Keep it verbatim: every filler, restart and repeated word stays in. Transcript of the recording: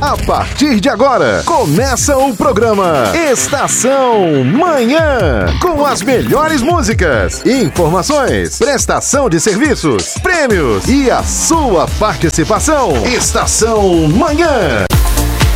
A partir de agora, começa o programa Estação Manhã, com as melhores músicas, informações, prestação de serviços, prêmios e a sua participação. Estação Manhã.